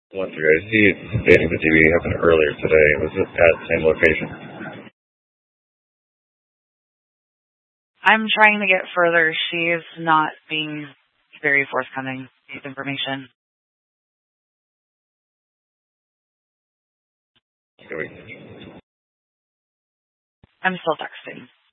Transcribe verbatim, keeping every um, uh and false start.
Once ago, I see dating the T V happened earlier today. Was it at the same location? I'm trying to get further. She is not being very forthcoming with information. Okay, wait. I'm still texting.